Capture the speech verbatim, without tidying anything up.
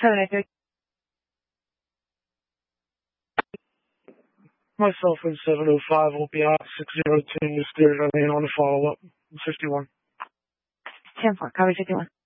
seven eight three. Myself in seven oh five will be out six zero two, steered on the follow-up, fifty-one. ten four, copy fifty-one.